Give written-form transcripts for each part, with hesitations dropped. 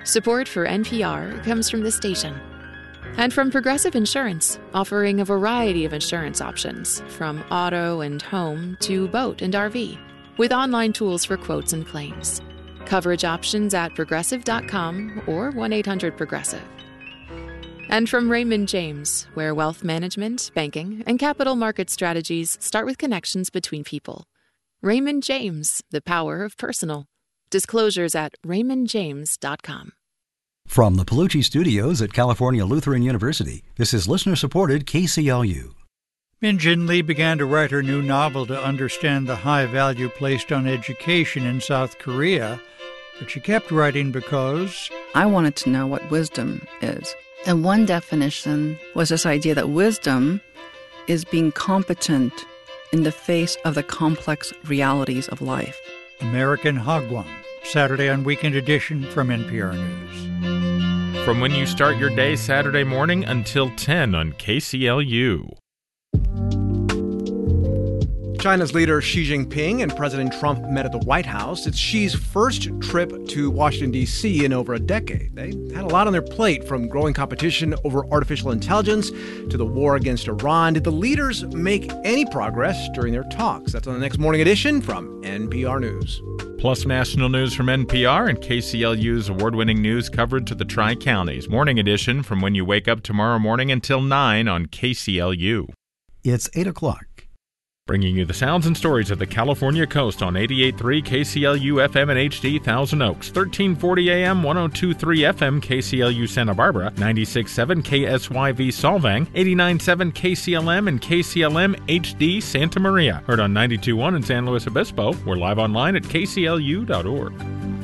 Support for NPR comes from this station. And from Progressive Insurance, offering a variety of insurance options, from auto and home to boat and RV, with online tools for quotes and claims. Coverage options at progressive.com or 1-800-PROGRESSIVE. And from Raymond James, where wealth management, banking, and capital market strategies start with connections between people. Raymond James, the power of personal. Disclosures at raymondjames.com. From the Palucci Studios at California Lutheran University, this is listener-supported KCLU. Min Jin Lee began to write her new novel to understand the high value placed on education in South Korea, but she kept writing because I wanted to know what wisdom is. And one definition was this idea that wisdom is being competent in the face of the complex realities of life. American Hagwon, Saturday on Weekend Edition from NPR News. From when you start your day Saturday morning until 10 on KCLU. China's leader Xi Jinping and President Trump met at the White House. It's Xi's first trip to Washington, D.C. in over a decade. They had a lot on their plate, from growing competition over artificial intelligence to the war against Iran. Did the leaders make any progress during their talks? That's on the next Morning Edition from NPR News. Plus national news from NPR and KCLU's award-winning news coverage of the Tri-Counties. Morning Edition from when you wake up tomorrow morning until 9 on KCLU. It's 8 o'clock. Bringing you the sounds and stories of the California coast on 88.3 KCLU FM and HD Thousand Oaks, 1340 AM, 102.3 FM KCLU Santa Barbara, 96.7 KSYV Solvang, 89.7 KCLM and KCLM HD Santa Maria. Heard on 92.1 in San Luis Obispo. We're live online at kclu.org.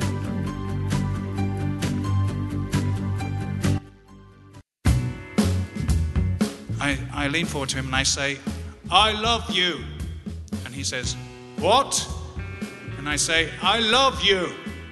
I lean forward to him and I say, I love you. And he says, what? And I say, I love you.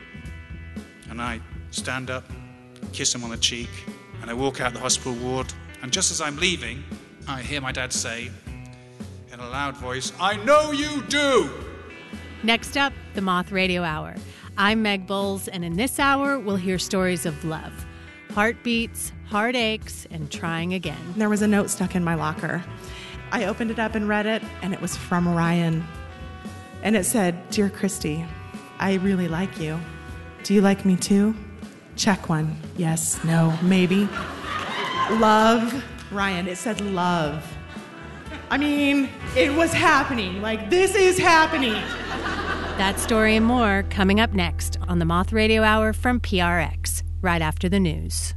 And I stand up, kiss him on the cheek, and I walk out the hospital ward. And just as I'm leaving, I hear my dad say, in a loud voice, I know you do. Next up, the Moth Radio Hour. I'm Meg Bowles, and in this hour, we'll hear stories of love, heartbeats, heartaches, and trying again. There was a note stuck in my locker. I opened it up and read it, and it was from Ryan. And it said, Dear Christy, I really like you. Do you like me too? Check one. Yes, no, maybe. Love. Ryan, it said love. I mean, it was happening. Like, this is happening. That story and more coming up next on the Moth Radio Hour from PRX, right after the news.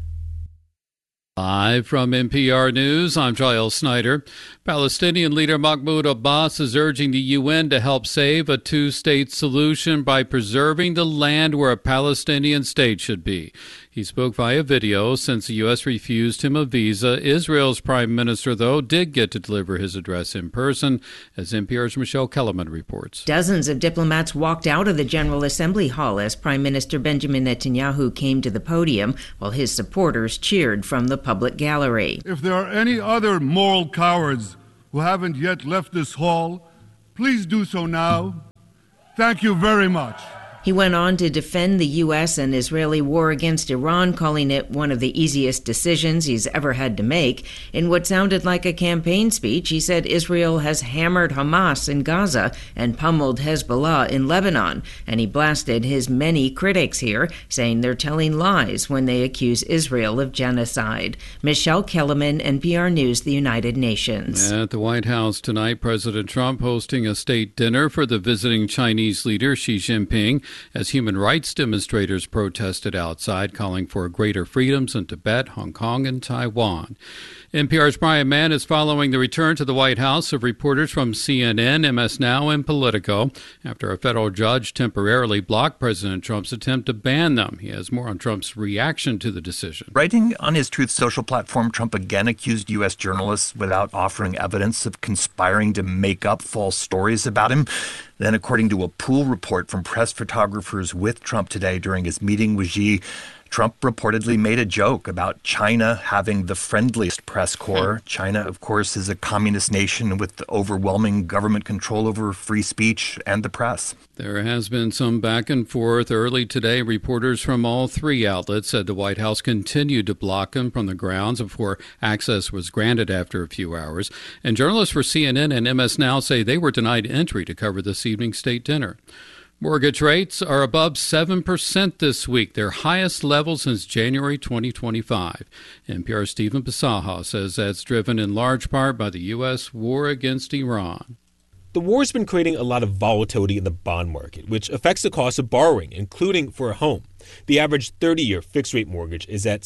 Live from NPR News, I'm Giles Snyder. Palestinian leader Mahmoud Abbas is urging the UN to help save a two-state solution by preserving the land where a Palestinian state should be. He spoke via video since the U.S. refused him a visa. Israel's prime minister, though, did get to deliver his address in person, as NPR's Michelle Kellerman reports. Dozens of diplomats walked out of the General Assembly Hall as Prime Minister Benjamin Netanyahu came to the podium, while his supporters cheered from the public gallery. If there are any other moral cowards who haven't yet left this hall, please do so now. Thank you very much. He went on to defend the U.S. and Israeli war against Iran, calling it one of the easiest decisions he's ever had to make. In what sounded like a campaign speech, he said Israel has hammered Hamas in Gaza and pummeled Hezbollah in Lebanon. And he blasted his many critics here, saying they're telling lies when they accuse Israel of genocide. Michelle Kellerman, NPR News, the United Nations. At the White House tonight, President Trump hosting a state dinner for the visiting Chinese leader Xi Jinping, as human rights demonstrators protested outside, calling for greater freedoms in Tibet, Hong Kong, and Taiwan. NPR's Brian Mann is following the return to the White House of reporters from CNN, MS Now, and Politico after a federal judge temporarily blocked President Trump's attempt to ban them. He has more on Trump's reaction to the decision. Writing on his Truth Social platform, Trump again accused U.S. journalists without offering evidence of conspiring to make up false stories about him. Then, according to a pool report from press photographers with Trump today during his meeting with Xi, Trump reportedly made a joke about China having the friendliest press corps. China, of course, is a communist nation with overwhelming government control over free speech and the press. There has been some back and forth. Early today, reporters from all three outlets said the White House continued to block him from the grounds before access was granted after a few hours. And journalists for CNN and MS Now say they were denied entry to cover this evening's state dinner. Mortgage rates are above 7% this week, their highest level since January 2025. NPR's Stephen Bisaha says that's driven in large part by the U.S. war against Iran. The war has been creating a lot of volatility in the bond market, which affects the cost of borrowing, including for a home. The average 30-year fixed-rate mortgage is at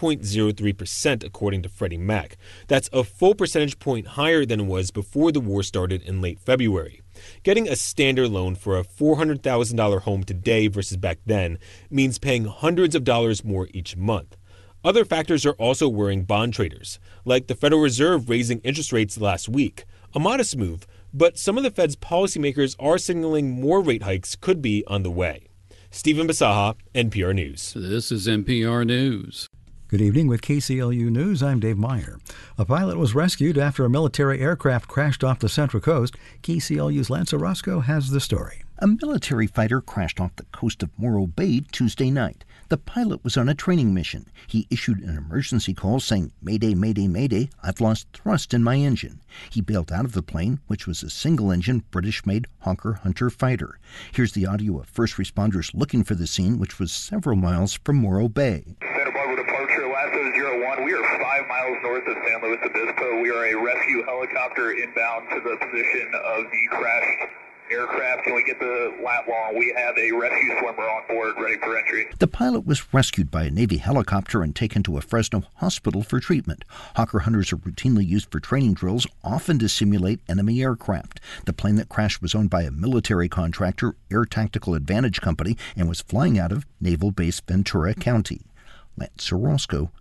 7.03%, according to Freddie Mac. That's a full percentage point higher than it was before the war started in late February. Getting a standard loan for a $400,000 home today versus back then means paying hundreds of dollars more each month. Other factors are also worrying bond traders, like the Federal Reserve raising interest rates last week, a modest move, but some of the Fed's policymakers are signaling more rate hikes could be on the way. Stephen Bisaha, NPR News. This is NPR News. Good evening with KCLU News. I'm Dave Meyer. A pilot was rescued after a military aircraft crashed off the Central Coast. KCLU's Lance Orozco has the story. A military fighter crashed off the coast of Morro Bay Tuesday night. The pilot was on a training mission. He issued an emergency call saying, "Mayday, mayday, mayday, I've lost thrust in my engine." He bailed out of the plane, which was a single-engine British-made Hawker Hunter fighter. Here's the audio of first responders looking for the scene, which was several miles from Morro Bay. Santa Barbara departure, LASSO 01. We are 5 miles north of San Luis Obispo. We are a rescue helicopter inbound to the position of the crashed aircraft. Can we get the lat long? We have a rescue swimmer on board ready for entry. The pilot was rescued by a Navy helicopter and taken to a Fresno hospital for treatment. Hawker Hunters are routinely used for training drills, often to simulate enemy aircraft. The plane that crashed was owned by a military contractor, Air Tactical Advantage Company, and was flying out of Naval Base Ventura County. Lance Orozco,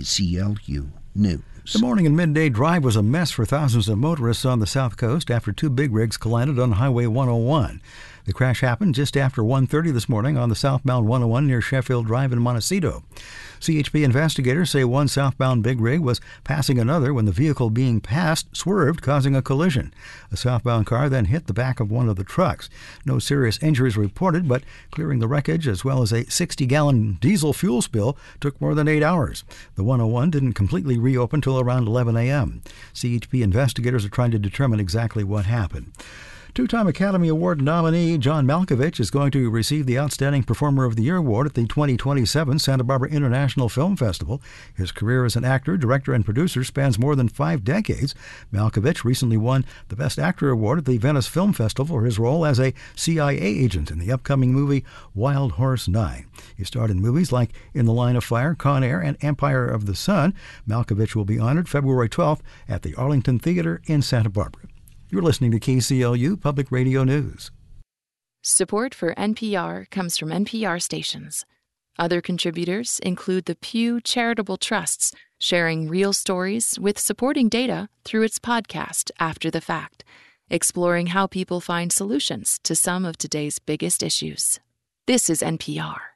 KCLU News. The morning and midday drive was a mess for thousands of motorists on the South Coast after two big rigs collided on Highway 101. The crash happened just after 1:30 this morning on the southbound 101 near Sheffield Drive in Montecito. CHP investigators say one southbound big rig was passing another when the vehicle being passed swerved, causing a collision. A southbound car then hit the back of one of the trucks. No serious injuries reported, but clearing the wreckage as well as a 60-gallon diesel fuel spill took more than 8 hours. The 101 didn't completely reopen till around 11 a.m. CHP investigators are trying to determine exactly what happened. Two-time Academy Award nominee John Malkovich is going to receive the Outstanding Performer of the Year award at the 2027 Santa Barbara International Film Festival. His career as an actor, director, and producer spans more than 5 decades. Malkovich recently won the Best Actor award at the Venice Film Festival for his role as a CIA agent in the upcoming movie Wild Horse 9. He starred in movies like In the Line of Fire, Con Air, and Empire of the Sun. Malkovich will be honored February 12th at the Arlington Theater in Santa Barbara. You're listening to KCLU Public Radio News. Support for NPR comes from NPR stations. Other contributors include the Pew Charitable Trusts, sharing real stories with supporting data through its podcast, After the Fact, exploring how people find solutions to some of today's biggest issues. This is NPR.